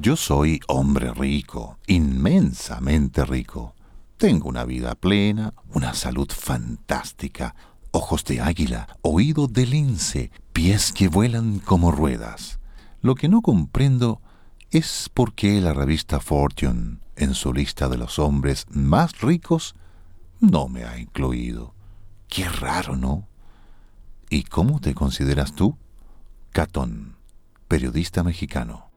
Yo soy hombre rico, inmensamente rico. Tengo una vida plena, una salud fantástica, ojos de águila, oído de lince, pies que vuelan como ruedas. Lo que no comprendo es por qué la revista Fortune, en su lista de los hombres más ricos, no me ha incluido. Qué raro, ¿no? ¿Y cómo te consideras tú? Catón, periodista mexicano.